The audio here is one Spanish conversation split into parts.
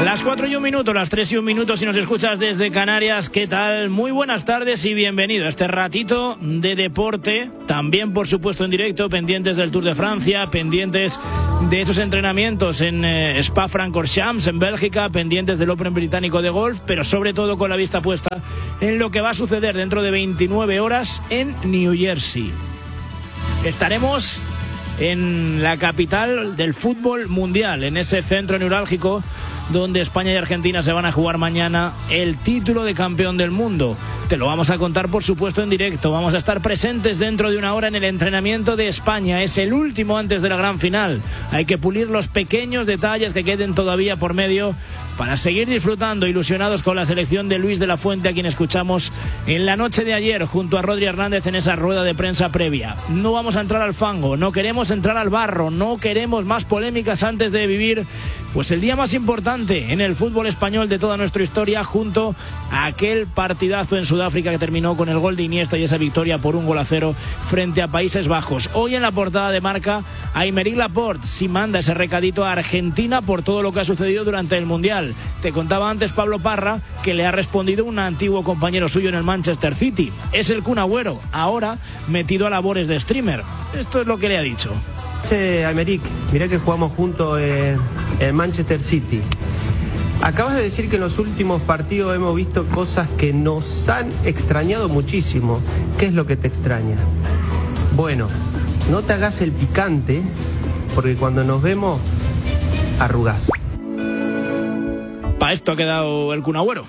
Las 4:01, las 3:01 si nos escuchas desde Canarias. ¿Qué tal? Muy buenas tardes y bienvenido a este ratito de deporte. También, por supuesto, en directo, pendientes del Tour de Francia, pendientes de esos entrenamientos en Spa-Francorchamps, en Bélgica, pendientes del Open británico de golf, pero sobre todo con la vista puesta en lo que va a suceder dentro de 29 horas en New Jersey. Estaremos en la capital del fútbol mundial, en ese centro neurálgico donde España y Argentina se van a jugar mañana el título de campeón del mundo. Te lo vamos a contar, por supuesto, en directo. Vamos a estar presentes dentro de una hora en el entrenamiento de España. Es el último antes de la gran final. Hay que pulir los pequeños detalles que queden todavía por medio para seguir disfrutando, ilusionados con la selección de Luis de la Fuente, a quien escuchamos en la noche de ayer junto a Rodri Hernández en esa rueda de prensa previa. No vamos a entrar al fango, no queremos entrar al barro, no queremos más polémicas antes de vivir pues el día más importante en el fútbol español de toda nuestra historia, junto a aquel partidazo en Sudáfrica que terminó con el gol de Iniesta y esa victoria por 1-0 frente a Países Bajos. Hoy en la portada de Marca, Aymeric Laporte sí manda ese recadito a Argentina por todo lo que ha sucedido durante el Mundial. Te contaba antes Pablo Parra que le ha respondido un antiguo compañero suyo en el Manchester City. Es el Kun Agüero, ahora metido a labores de streamer. Esto es lo que le ha dicho. Aymeric, mirá que jugamos juntos en Manchester City. Acabas de decir que en los últimos partidos hemos visto cosas que nos han extrañado muchísimo. ¿Qué es lo que te extraña? Bueno, no te hagas el picante, porque cuando nos vemos, arrugás. Para esto ha quedado el Kun Agüero.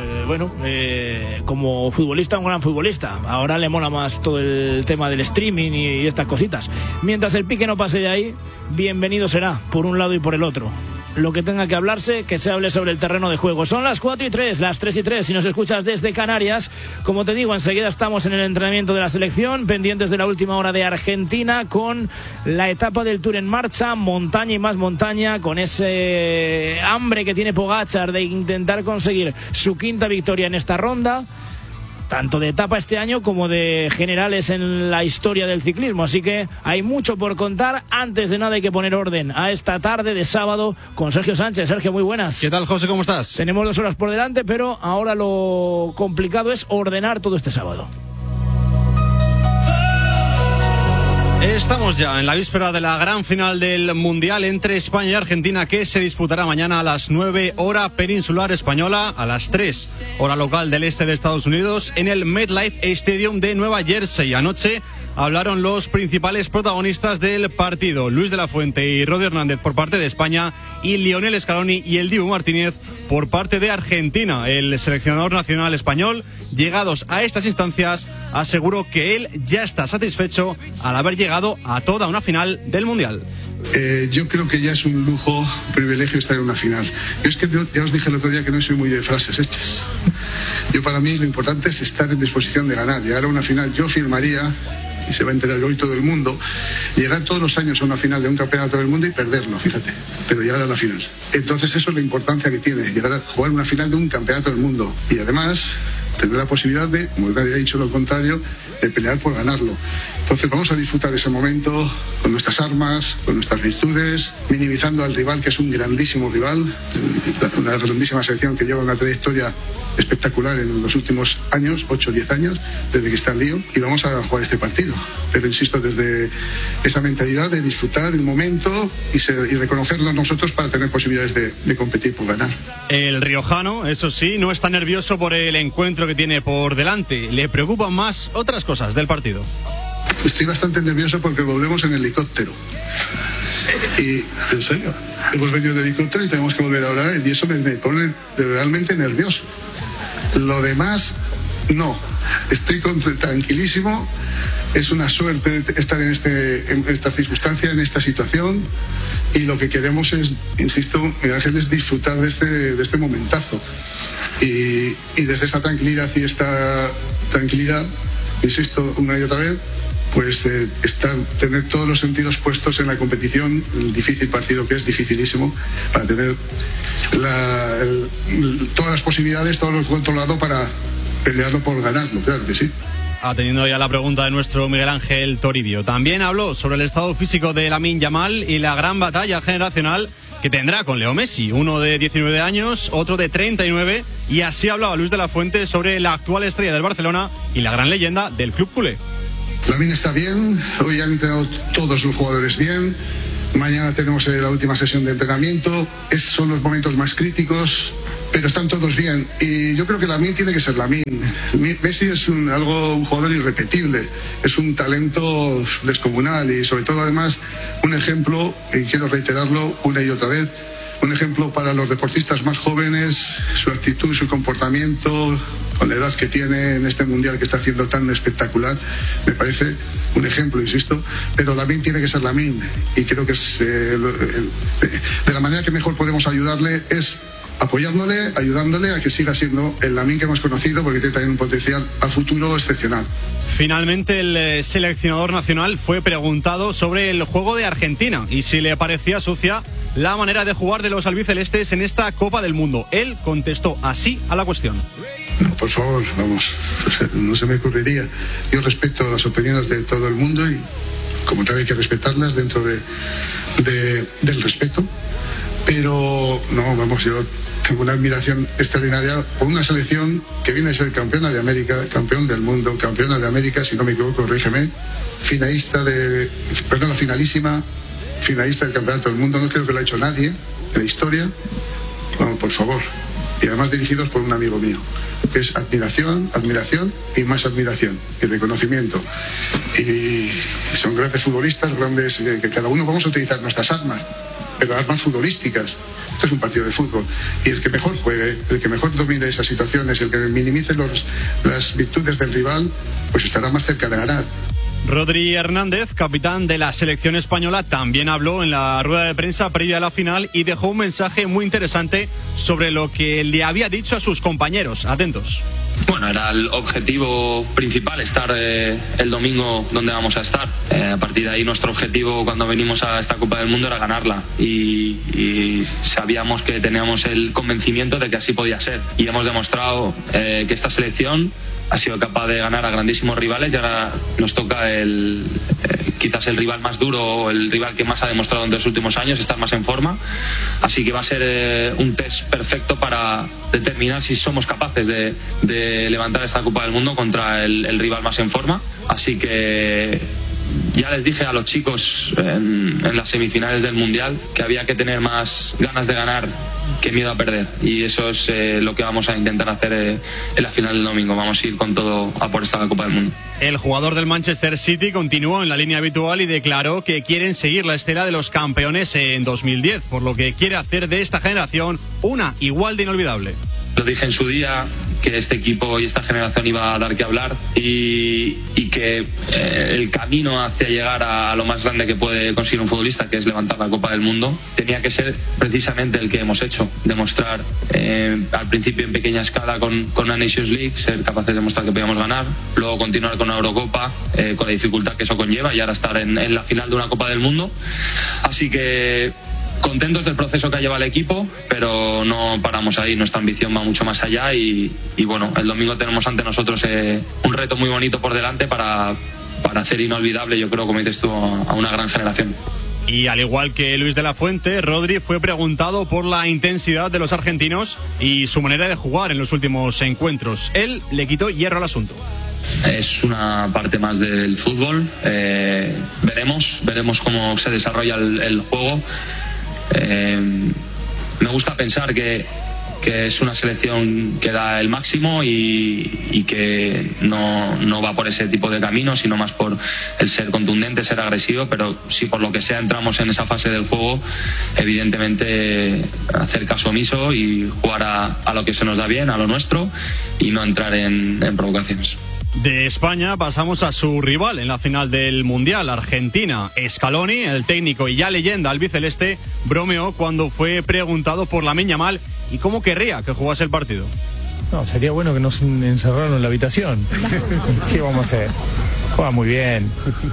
Como futbolista, un gran futbolista. Ahora le mola más todo el tema del streaming y estas cositas. Mientras el pique no pase de ahí, bienvenido será, por un lado y por el otro. Lo que tenga que hablarse, que se hable sobre el terreno de juego. Son las 4:03, las 3:03, si nos escuchas desde Canarias. Como te digo, enseguida estamos en el entrenamiento de la selección, pendientes de la última hora de Argentina, con la etapa del Tour en marcha, montaña y más montaña, con ese hambre que tiene Pogačar de intentar conseguir su quinta victoria en esta ronda, tanto de etapa este año como de generales en la historia del ciclismo. Así que hay mucho por contar. Antes de nada hay que poner orden a esta tarde de sábado con Sergio Sánchez. Sergio, muy buenas. ¿Qué tal, José? ¿Cómo estás? Tenemos 2 horas por delante, pero ahora lo complicado es ordenar todo este sábado. Estamos ya en la víspera de la gran final del Mundial entre España y Argentina, que se disputará mañana a las 9 hora peninsular española, a las 3 hora local del este de Estados Unidos, en el MetLife Stadium de Nueva Jersey. Anoche hablaron los principales protagonistas del partido, Luis de la Fuente y Rodri Hernández por parte de España y Lionel Scaloni y el Dibu Martínez por parte de Argentina. El seleccionador nacional español, llegados a estas instancias, aseguró que él ya está satisfecho al haber llegado a toda una final del Mundial. Yo creo que ya es un lujo, un privilegio estar en una final. Yo es que ya os dije el otro día que no soy muy de frases hechas. Yo, para mí, lo importante es estar en disposición de ganar. Llegar a una final, yo firmaría, y se va a enterar hoy todo el mundo, llegar todos los años a una final de un campeonato del mundo y perderlo, fíjate, pero llegar a la final. Entonces eso es la importancia que tiene, llegar a jugar una final de un campeonato del mundo y además tener la posibilidad de, como nadie ha dicho lo contrario, de pelear por ganarlo. Entonces vamos a disfrutar ese momento con nuestras armas, con nuestras virtudes, minimizando al rival, que es un grandísimo rival, una grandísima selección que lleva una trayectoria espectacular en los últimos años, 8 o 10 años, desde que está el lío, y vamos a jugar este partido. Pero insisto, desde esa mentalidad de disfrutar el momento y reconocernos nosotros para tener posibilidades de competir por ganar. El riojano, eso sí, no está nervioso por el encuentro que tiene por delante. Le preocupan más otras cosas del partido. Estoy bastante nervioso porque volvemos en helicóptero. Y, en serio, hemos venido en helicóptero y tenemos que volver a hablar, y eso me pone realmente nervioso. Lo demás, no. Estoy tranquilísimo. Es una suerte estar en esta circunstancia, en esta situación. Y lo que queremos es, insisto, Miguel Ángel, es disfrutar de este momentazo. Y desde esta tranquilidad insisto, una y otra vez, pues tener todos los sentidos puestos en la competición, el difícil partido que es dificilísimo, para tener todas las posibilidades, todo lo controlado para pelearlo por ganarlo, claro que sí. Atendiendo ya la pregunta de nuestro Miguel Ángel Toribio, también habló sobre el estado físico de Lamine Yamal y la gran batalla generacional que tendrá con Leo Messi, uno de 19 años, otro de 39, y así hablaba Luis de la Fuente sobre la actual estrella del Barcelona y la gran leyenda del club culé. Lamine está bien, hoy han entrenado todos los jugadores bien, mañana tenemos la última sesión de entrenamiento, esos son los momentos más críticos, pero están todos bien, y yo creo que Lamine tiene que ser Lamine. Messi es un jugador irrepetible, es un talento descomunal y sobre todo además un ejemplo, y quiero reiterarlo una y otra vez, un ejemplo para los deportistas más jóvenes, su actitud, su comportamiento, con la edad que tiene en este mundial que está haciendo tan espectacular, me parece un ejemplo, insisto, pero Lamine tiene que ser Lamine, y creo que es, de la manera que mejor podemos ayudarle es apoyándole, ayudándole a que siga siendo el Lamine que hemos conocido, porque tiene también un potencial a futuro excepcional. Finalmente el seleccionador nacional fue preguntado sobre el juego de Argentina y si le parecía sucia la manera de jugar de los albicelestes en esta Copa del Mundo. Él contestó así a la cuestión. No, por favor, vamos, no se me ocurriría. Yo respeto las opiniones de todo el mundo y como tal hay que respetarlas dentro del respeto, pero no, vamos, yo tengo una admiración extraordinaria por una selección que viene a ser campeona de América, campeón del mundo, campeona de América, si no me equivoco, corrígeme, finalísima del campeonato del mundo, no creo que lo ha hecho nadie en la historia, vamos, por favor, y además dirigidos por un amigo mío, que es admiración y más admiración y reconocimiento, y son grandes futbolistas, grandes, que cada uno vamos a utilizar nuestras armas, pero armas futbolísticas. Esto es un partido de fútbol y el que mejor juegue, el que mejor domine esas situaciones, el que minimice las virtudes del rival, pues estará más cerca de ganar. Rodri Hernández, capitán de la selección española, también habló en la rueda de prensa previa a la final y dejó un mensaje muy interesante sobre lo que le había dicho a sus compañeros. Atentos. Bueno, era el objetivo principal, estar el domingo donde vamos a estar. A partir de ahí nuestro objetivo cuando venimos a esta Copa del Mundo era ganarla y sabíamos que teníamos el convencimiento de que así podía ser. Y hemos demostrado que esta selección ha sido capaz de ganar a grandísimos rivales y ahora nos toca quizás el rival más duro o el rival que más ha demostrado en los últimos años estar más en forma, así que va a ser un test perfecto para determinar si somos capaces de levantar esta Copa del Mundo contra el rival más en forma, así que ya les dije a los chicos en las semifinales del Mundial que había que tener más ganas de ganar que miedo a perder, y eso es lo que vamos a intentar hacer en la final del domingo. Vamos a ir con todo a por esta Copa del Mundo. El jugador del Manchester City continuó en la línea habitual y declaró que quieren seguir la estela de los campeones en 2010, por lo que quiere hacer de esta generación una igual de inolvidable. Lo dije en su día, que este equipo y esta generación iba a dar que hablar y que el camino hacia llegar a lo más grande que puede conseguir un futbolista, que es levantar la Copa del Mundo, tenía que ser precisamente el que hemos hecho, demostrar al principio en pequeña escala con una Nations League, ser capaces de demostrar que podíamos ganar, luego continuar con una Eurocopa, con la dificultad que eso conlleva, y ahora estar en la final de una Copa del Mundo. Así que contentos del proceso que ha llevado el equipo, pero no paramos ahí, nuestra ambición va mucho más allá y bueno, el domingo tenemos ante nosotros un reto muy bonito por delante para hacer inolvidable, yo creo, como dices tú, a una gran generación. Y al igual que Luis de la Fuente, Rodri fue preguntado por la intensidad de los argentinos y su manera de jugar en los últimos encuentros. Él le quitó hierro al asunto. Es una parte más del fútbol, veremos cómo se desarrolla el juego. Me gusta pensar que es una selección que da el máximo y que no va por ese tipo de camino, sino más por el ser contundente, ser agresivo, pero si por lo que sea entramos en esa fase del juego, evidentemente hacer caso omiso y jugar a lo que se nos da bien, a lo nuestro, y no entrar en provocaciones. De España pasamos a su rival en la final del Mundial, Argentina. Scaloni, el técnico y ya leyenda albiceleste, bromeó cuando fue preguntado por Lamine Yamal y cómo querría que jugase el partido. No, sería bueno que nos encerraran en la habitación. ¿Qué vamos a hacer? Juega muy bien,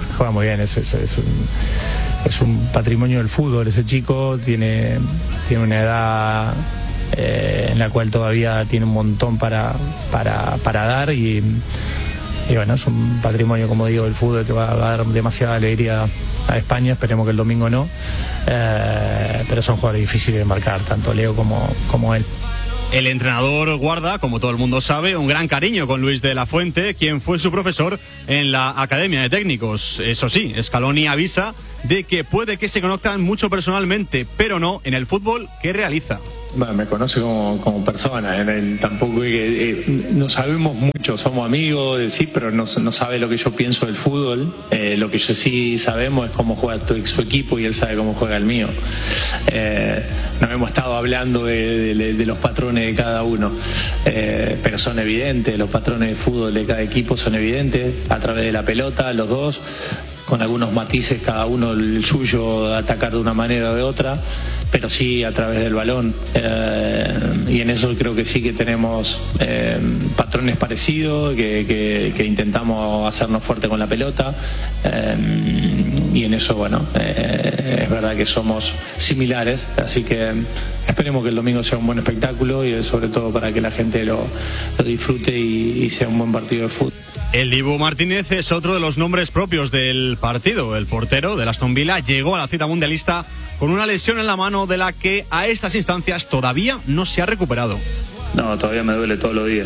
es un patrimonio del fútbol. Ese chico tiene una edad en la cual todavía tiene un montón para dar y bueno, es un patrimonio, como digo, del fútbol que va a dar demasiada alegría a España. Esperemos que el domingo no, pero son jugadores difíciles de marcar, tanto Leo como él. El entrenador guarda, como todo el mundo sabe, un gran cariño con Luis de la Fuente, quien fue su profesor en la Academia de Técnicos. Eso sí, Scaloni avisa de que puede que se conozcan mucho personalmente, pero no en el fútbol que realiza. Bueno, me conoce como persona, tampoco no sabemos mucho, somos amigos, sí, pero no sabe lo que yo pienso del fútbol. Lo que yo sí sabemos es cómo juega su equipo y él sabe cómo juega el mío. No hemos estado hablando de los patrones de cada uno, pero son evidentes, los patrones de fútbol de cada equipo son evidentes, a través de la pelota, los dos, con algunos matices, cada uno el suyo, de atacar de una manera o de otra, pero sí a través del balón, y en eso creo que sí que tenemos patrones parecidos, que intentamos hacernos fuerte con la pelota, y en eso, bueno, es verdad que somos similares, así que esperemos que el domingo sea un buen espectáculo y sobre todo para que la gente lo disfrute y sea un buen partido de fútbol. El Dibu Martínez es otro de los nombres propios del partido. El portero del Aston Villa llegó a la cita mundialista con una lesión en la mano de la que a estas instancias todavía no se ha recuperado. No, todavía me duele todos los días.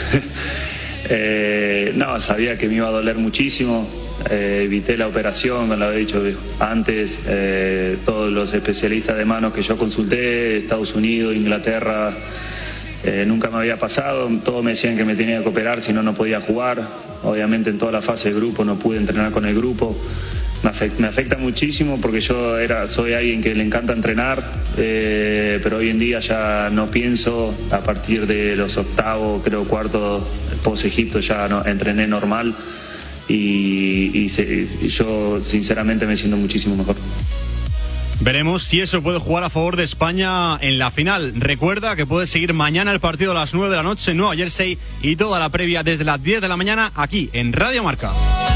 No, sabía que me iba a doler muchísimo. Evité la operación, me lo había dicho antes. Todos los especialistas de manos que yo consulté, Estados Unidos, Inglaterra, nunca me había pasado. Todos me decían que me tenía que operar, si no, no podía jugar. Obviamente en toda la fase de grupo no pude entrenar con el grupo. Me afecta muchísimo porque yo soy alguien que le encanta entrenar, pero hoy en día ya no pienso. A partir de los octavos, creo cuartos, post Egipto ya no entrené normal y yo sinceramente me siento muchísimo mejor. Veremos si eso puede jugar a favor de España en la final. Recuerda que puedes seguir mañana el partido a las 9 de la noche en Nueva Jersey y toda la previa desde las 10 de la mañana aquí en Radio Marca.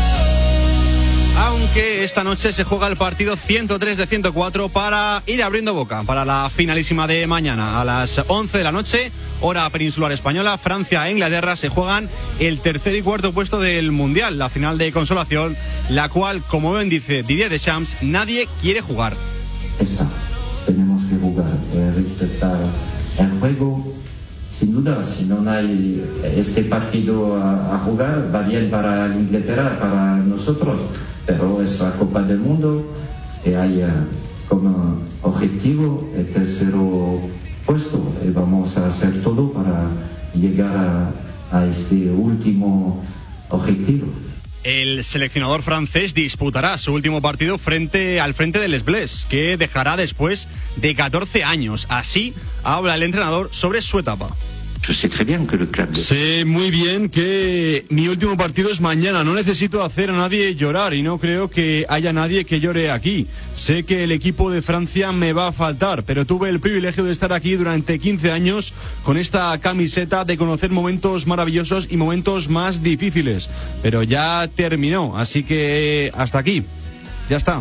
Aunque esta noche se juega el partido 103 de 104 para ir abriendo boca para la finalísima de mañana. A las 11 de la noche, hora peninsular española, Francia e Inglaterra se juegan el tercer y cuarto puesto del Mundial, la final de consolación, la cual, como bien dice Didier Deschamps, nadie quiere jugar. Tenemos que jugar, respetar el juego. Sin duda, si no hay este partido a jugar, va bien para Inglaterra, para nosotros, pero es la Copa del Mundo y hay como objetivo el tercero puesto y vamos a hacer todo para llegar a este último objetivo. El seleccionador francés disputará su último partido al frente del Les Bleus, que dejará después de 14 años. Así habla el entrenador sobre su etapa. Sé muy bien que mi último partido es mañana. No necesito hacer a nadie llorar y no creo que haya nadie que llore aquí. Sé que el equipo de Francia me va a faltar, pero tuve el privilegio de estar aquí durante 15 años con esta camiseta, de conocer momentos maravillosos y momentos más difíciles. Pero ya terminó, así que hasta aquí. Ya está.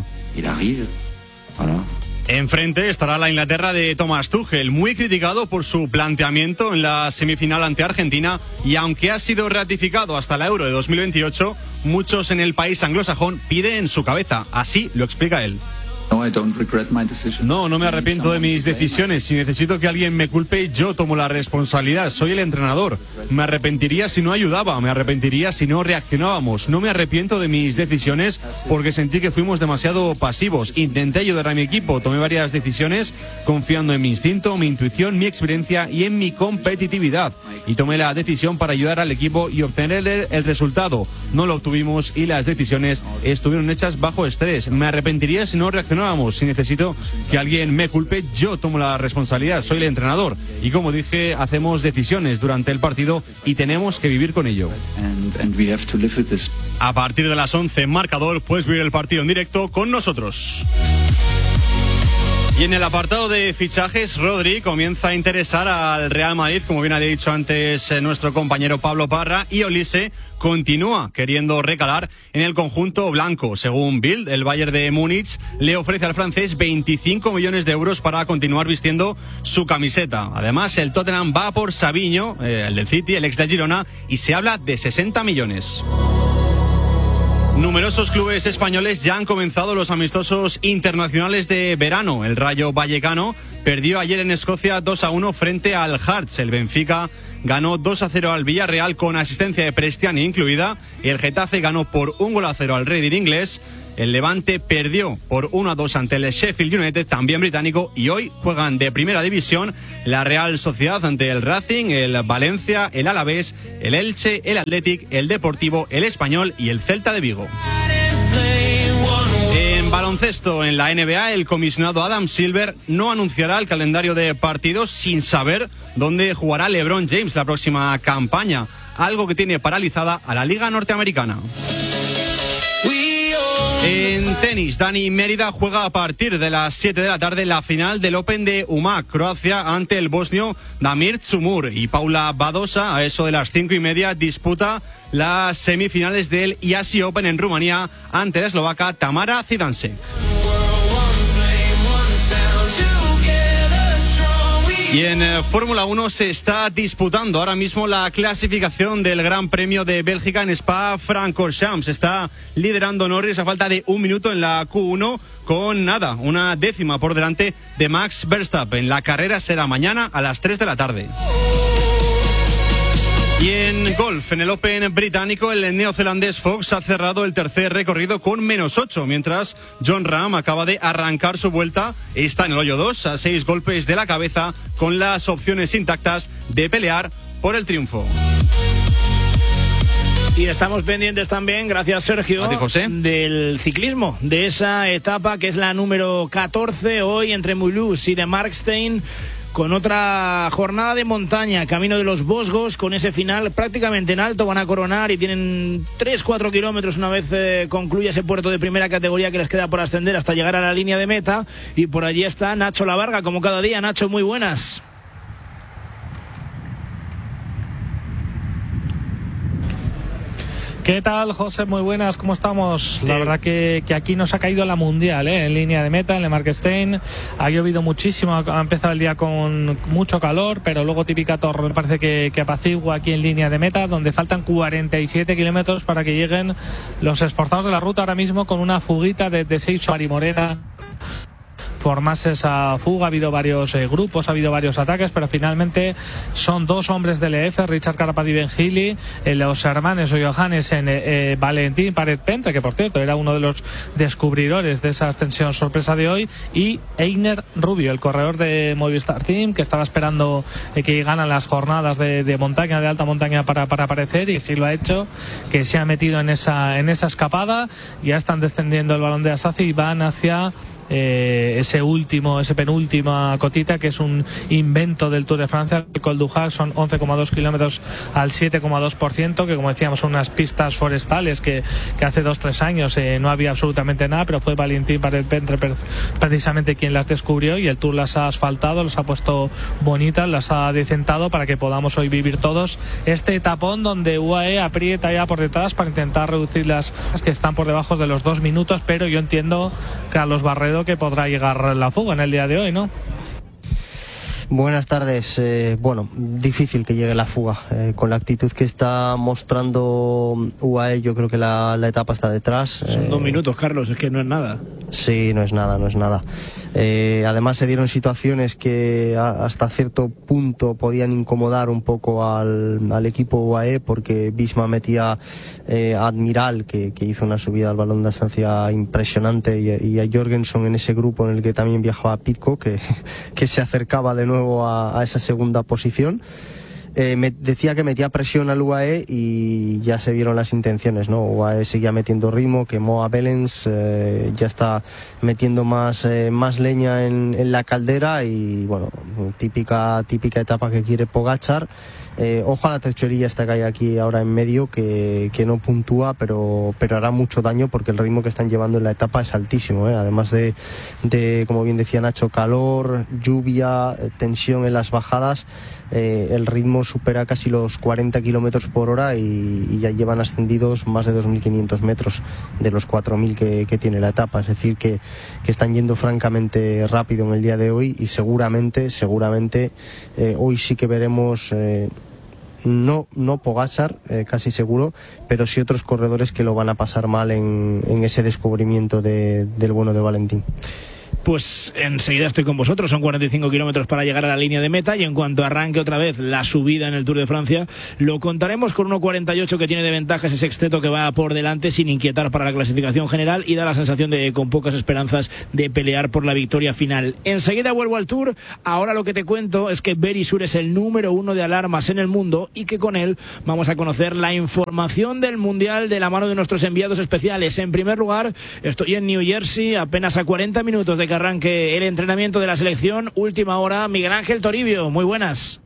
Enfrente estará la Inglaterra de Thomas Tuchel, muy criticado por su planteamiento en la semifinal ante Argentina, y aunque ha sido ratificado hasta la Euro de 2028, muchos en el país anglosajón piden su cabeza. Así lo explica él. No me arrepiento de mis decisiones. Si necesito que alguien me culpe, yo tomo la responsabilidad. Soy el entrenador. Me arrepentiría si no ayudaba, me arrepentiría si no reaccionábamos. No me arrepiento de mis decisiones porque sentí que fuimos demasiado pasivos. Intenté ayudar a mi equipo, tomé varias decisiones confiando en mi instinto, mi intuición, mi experiencia y en mi competitividad. Y tomé la decisión para ayudar al equipo y obtener el resultado. No lo obtuvimos y las decisiones estuvieron hechas bajo estrés. Me arrepentiría si no reaccionábamos. Si necesito que alguien me culpe, yo tomo la responsabilidad. Soy el entrenador y, como dije, hacemos decisiones durante el partido y tenemos que vivir con ello. A partir de las 11 en Marcador puedes vivir el partido en directo con nosotros. Y en el apartado de fichajes, Rodri comienza a interesar al Real Madrid, como bien ha dicho antes nuestro compañero Pablo Parra, y Olise continúa queriendo recalar en el conjunto blanco. Según Bild, el Bayern de Múnich le ofrece al francés 25 millones de euros para continuar vistiendo su camiseta. Además, el Tottenham va por Savinho, el del City, el ex del Girona, y se habla de 60 millones. Numerosos clubes españoles ya han comenzado los amistosos internacionales de verano. El Rayo Vallecano perdió ayer en Escocia 2-1 frente al Hearts. El Benfica ganó 2-0 al Villarreal con asistencia de Prestiani incluida. El Getafe ganó por 1-0 al Reading inglés. El Levante perdió por 1-2 ante el Sheffield United, también británico, y hoy juegan de primera división la Real Sociedad ante el Racing, el Valencia, el Alavés, el Elche, el Athletic, el Deportivo, el Español y el Celta de Vigo. En baloncesto, en la NBA, el comisionado Adam Silver no anunciará el calendario de partidos sin saber dónde jugará LeBron James la próxima campaña, algo que tiene paralizada a la Liga Norteamericana. En tenis, Dani Mérida juega a partir de las 7 de la tarde la final del Open de Umag, Croacia, ante el bosnio Damir Dzumhur, y Paula Badosa, a eso de las 5:30, disputa las semifinales del IASI Open en Rumanía ante la eslovaca Tamara Zidansek. Y en Fórmula 1 se está disputando ahora mismo la clasificación del Gran Premio de Bélgica en Spa-Francorchamps. Está liderando Norris a falta de un minuto en la Q1 con nada, una décima por delante de Max Verstappen. La carrera será mañana a las 3 de la tarde. Y en golf, en el Open británico, el neozelandés Fox ha cerrado el tercer recorrido con -8, mientras Jon Rahm acaba de arrancar su vuelta. Está en el hoyo 2, a 6 golpes de la cabeza, con las opciones intactas de pelear por el triunfo. Y estamos pendientes también, gracias Sergio, a ti, José, del ciclismo, de esa etapa que es la número 14 hoy entre Mulhouse y de Markstein, con otra jornada de montaña, camino de los Vosgos, con ese final prácticamente en alto. Van a coronar y tienen 3-4 kilómetros una vez concluye ese puerto de primera categoría que les queda por ascender hasta llegar a la línea de meta. Y por allí está Nacho Lavarga, como cada día. Nacho, muy buenas. ¿Qué tal, José? Muy buenas, ¿cómo estamos? La verdad que aquí nos ha caído la mundial, en línea de meta, en Le Marquestein. Ha llovido muchísimo, ha empezado el día con mucho calor, pero luego típica torre, parece que apacigua aquí en línea de meta, donde faltan 47 kilómetros para que lleguen los esforzados de la ruta ahora mismo con una fuguita de 6 Marimorena. Formarse esa fuga, ha habido varios grupos, ha habido varios ataques, pero finalmente son 2 hombres del EF, Richard Carapaz y Ben Healy, los hermanos o Johannes en Valentín Paret-Pentre, que por cierto era uno de los descubridores de esa ascensión sorpresa de hoy, y Einer Rubio, el corredor de Movistar Team, que estaba esperando que ganan las jornadas de montaña, de alta montaña para aparecer, y sí lo ha hecho, que se ha metido en esa escapada. Ya están descendiendo el Balón de Asazi y van hacia ese penúltima cotita, que es un invento del Tour de Francia, el Col du Hac. Son 11,2 kilómetros al 7,2%, que como decíamos son unas pistas forestales que hace 2-3 años no había absolutamente nada, pero fue Valentín Paret-Pentre precisamente quien las descubrió, y el Tour las ha asfaltado, las ha puesto bonitas, las ha decentado para que podamos hoy vivir todos este etapón donde UAE aprieta ya por detrás para intentar reducir las que están por debajo de los 2 minutos, pero yo entiendo, Carlos Barredo, que podrá llegar la fuga en el día de hoy, ¿no? Buenas tardes. Bueno, difícil que llegue la fuga. Con la actitud que está mostrando UAE, yo creo que la etapa está detrás. Son 2 minutos, Carlos, es que no es nada. Sí, no es nada. Además se dieron situaciones que hasta cierto punto podían incomodar un poco al equipo UAE, porque Visma metía a Admiral, que hizo una subida al Balón de Asancia impresionante, y a Jorgensen en ese grupo en el que también viajaba Pitcock, que se acercaba de nuevo a esa segunda posición. Me decía que metía presión al UAE y ya se vieron las intenciones, ¿no? UAE seguía metiendo ritmo, quemó a Belens, ya está metiendo más leña en la caldera, y bueno, típica etapa que quiere Pogačar. Ojo a la techerilla esta que hay aquí ahora en medio, que no puntúa, pero hará mucho daño, porque el ritmo que están llevando en la etapa es altísimo, además de, como bien decía Nacho, calor, lluvia, tensión en las bajadas. El ritmo supera casi los 40 kilómetros por hora y ya llevan ascendidos más de 2.500 metros de los 4.000 que tiene la etapa. Es decir, que están yendo francamente rápido en el día de hoy, y seguramente hoy sí que veremos no Pogačar, casi seguro, pero sí otros corredores que lo van a pasar mal en ese descubrimiento del bueno de Valentín. Pues enseguida estoy con vosotros, son 45 kilómetros para llegar a la línea de meta y en cuanto arranque otra vez la subida en el Tour de Francia, lo contaremos con 1.48 que tiene de ventaja ese sexteto que va por delante sin inquietar para la clasificación general y da la sensación de con pocas esperanzas de pelear por la victoria final. Enseguida vuelvo al Tour, ahora lo que te cuento es que Verisur es el número 1 de alarmas en el mundo y que con él vamos a conocer la información del Mundial de la mano de nuestros enviados especiales. En primer lugar, estoy en New Jersey, apenas a 40 minutos de que arranque el entrenamiento de la selección. Última hora, Miguel Ángel Toribio, muy buenas.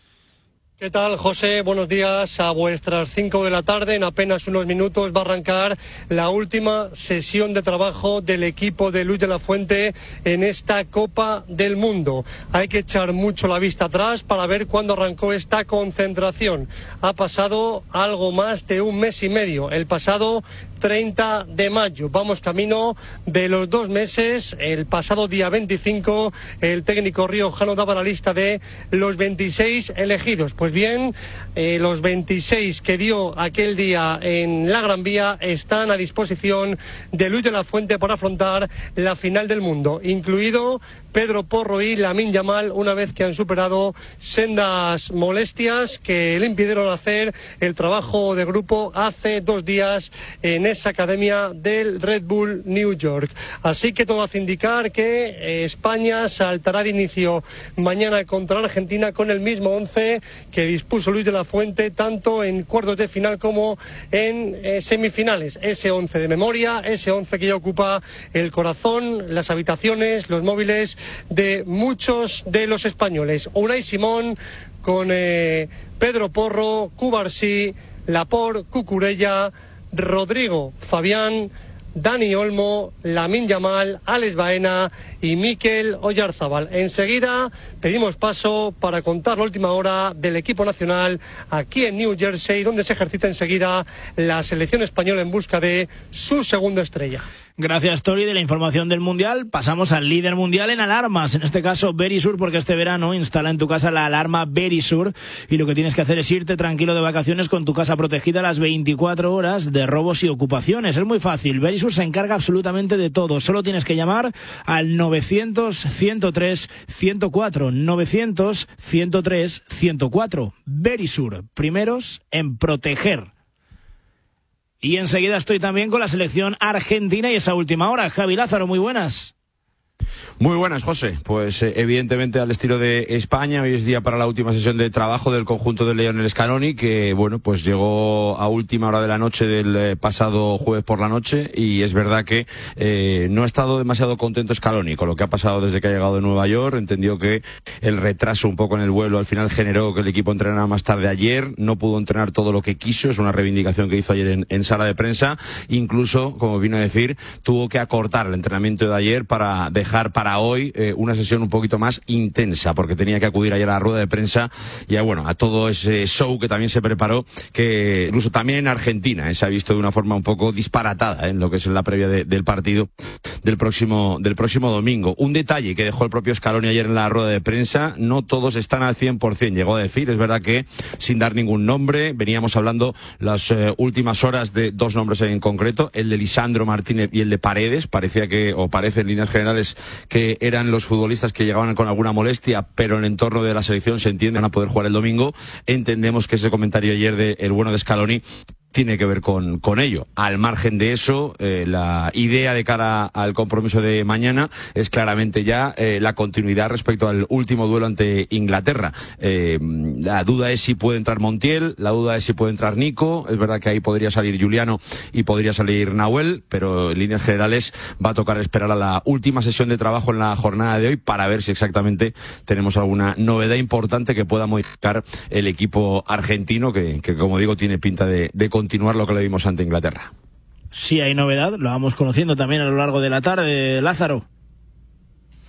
¿Qué tal, José? Buenos días. A vuestras 5 de la tarde, en apenas unos minutos, va a arrancar la última sesión de trabajo del equipo de Luis de la Fuente en esta Copa del Mundo. Hay que echar mucho la vista atrás para ver cuándo arrancó esta concentración. Ha pasado algo más de un mes y medio, el pasado 30 de mayo. Vamos camino de los 2 meses. El pasado día 25, el técnico riojano daba la lista de los 26 elegidos. Pues bien, los 26 que dio aquel día en la Gran Vía están a disposición de Luis de la Fuente para afrontar la final del mundo, incluido Pedro Porro y Lamine Yamal, una vez que han superado sendas molestias que le impidieron hacer el trabajo de grupo hace 2 días en esa academia del Red Bull New York. Así que todo hace indicar que España saltará de inicio mañana contra Argentina con el mismo 11 que dispuso Luis de la Fuente tanto en cuartos de final como en semifinales. Ese 11 de memoria, ese 11 que ya ocupa el corazón, las habitaciones, los móviles de muchos de los españoles. Unai Simón con Pedro Porro, Cubarsí, Laporte, Cucurella, Rodrigo, Fabián, Dani Olmo, Lamine Yamal, Alex Baena y Mikel Oyarzabal. Enseguida pedimos paso para contar la última hora del equipo nacional aquí en New Jersey, donde se ejercita enseguida la selección española en busca de su segunda estrella. Gracias, Tori, de la información del Mundial. Pasamos al líder mundial en alarmas, en este caso Verisur, porque este verano instala en tu casa la alarma Verisur y lo que tienes que hacer es irte tranquilo de vacaciones con tu casa protegida a las 24 horas de robos y ocupaciones. Es muy fácil, Verisur se encarga absolutamente de todo. Solo tienes que llamar al 900-103-104, 900-103-104. Verisur, primeros en proteger. Y enseguida estoy también con la selección argentina y esa última hora. Javi Lázaro, muy buenas. Muy buenas, José. Pues evidentemente al estilo de España, hoy es día para la última sesión de trabajo del conjunto de Lionel Scaloni, que bueno, pues llegó a última hora de la noche del pasado jueves por la noche y es verdad que no ha estado demasiado contento Scaloni con lo que ha pasado desde que ha llegado de Nueva York. Entendió que el retraso un poco en el vuelo al final generó que el equipo entrenara más tarde ayer, no pudo entrenar todo lo que quiso, es una reivindicación que hizo ayer en sala de prensa, incluso, como vino a decir, tuvo que acortar el entrenamiento de ayer para dejar para hoy una sesión un poquito más intensa, porque tenía que acudir ayer a la rueda de prensa y a todo ese show que también se preparó, que incluso también en Argentina se ha visto de una forma un poco disparatada en lo que es en la previa del partido del próximo domingo. Un detalle que dejó el propio Scaloni ayer en la rueda de prensa: no todos están al 100%, llegó a decir. Es verdad que sin dar ningún nombre, veníamos hablando las últimas horas de 2 nombres en concreto, el de Lisandro Martínez y el de Paredes. Parecía que, o parece en líneas generales, que eran los futbolistas que llegaban con alguna molestia, pero en el entorno de la selección se entienden a poder jugar el domingo. Entendemos que ese comentario ayer del bueno de Scaloni tiene que ver con ello. Al margen de eso, la idea de cara al compromiso de mañana es claramente ya la continuidad respecto al último duelo ante Inglaterra. La duda es si puede entrar Montiel, la duda es si puede entrar Nico. Es verdad que ahí podría salir Juliano y podría salir Nahuel, pero en líneas generales va a tocar esperar a la última sesión de trabajo en la jornada de hoy para ver si exactamente tenemos alguna novedad importante que pueda modificar el equipo argentino, que como digo, tiene pinta de continuar lo que le vimos ante Inglaterra. Sí hay novedad, lo vamos conociendo también a lo largo de la tarde, Lázaro.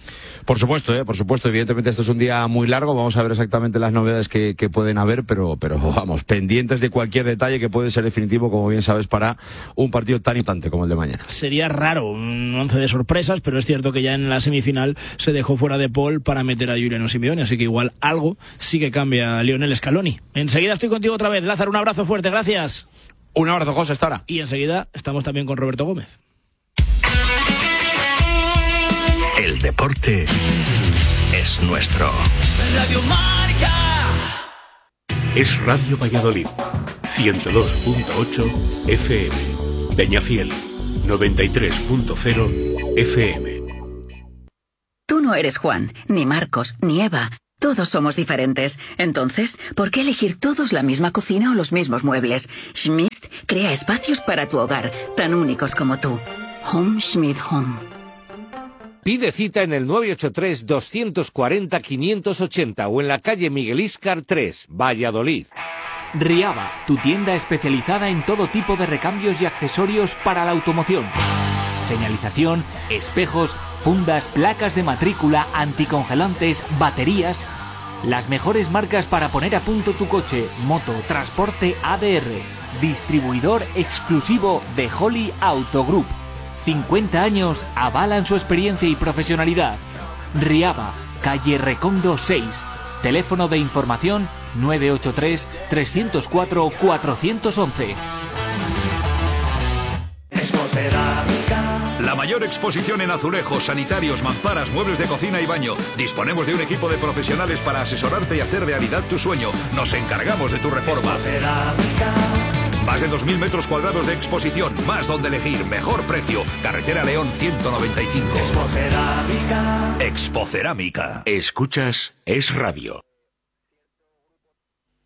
Por supuesto, evidentemente esto es un día muy largo, vamos a ver exactamente las novedades que pueden haber, pero vamos, pendientes de cualquier detalle que puede ser definitivo, como bien sabes, para un partido tan importante como el de mañana. Sería raro un 11 de sorpresas, pero es cierto que ya en la semifinal se dejó fuera de Paul para meter a Giuliano Simeone, así que igual algo sí que cambia Lionel Scaloni. Enseguida estoy contigo otra vez, Lázaro, un abrazo fuerte, gracias. Un abrazo, José, hasta ahora. Y enseguida estamos también con Roberto Gómez. El deporte es nuestro. Radio Marca. Es Radio Valladolid, 102.8 FM. Peñafiel, 93.0 FM. Tú no eres Juan, ni Marcos, ni Eva. Todos somos diferentes. Entonces, ¿por qué elegir todos la misma cocina o los mismos muebles? Schmidt crea espacios para tu hogar, tan únicos como tú. Home Schmidt Home. Pide cita en el 983-240-580 o en la calle Miguel Íscar 3, Valladolid. Riaba, tu tienda especializada en todo tipo de recambios y accesorios para la automoción. Señalización, espejos, fundas, placas de matrícula, anticongelantes, baterías. Las mejores marcas para poner a punto tu coche, moto, transporte ADR. Distribuidor exclusivo de Holly Auto Group. 50 años avalan su experiencia y profesionalidad. Riaba, calle Recondo 6. Teléfono de información 983-304-411. La mayor exposición en azulejos, sanitarios, mamparas, muebles de cocina y baño. Disponemos de un equipo de profesionales para asesorarte y hacer realidad tu sueño. Nos encargamos de tu reforma. Más de 2.000 metros cuadrados de exposición, más donde elegir, mejor precio. Carretera León 195. Expocerámica. Escuchas Es Radio.